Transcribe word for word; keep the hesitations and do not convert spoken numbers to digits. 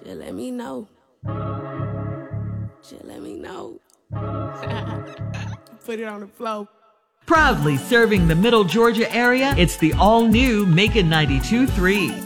Just let me know. Just let me know. Put it on the floor. Proudly serving the Middle Georgia area, it's the all-new Macon ninety-two point three.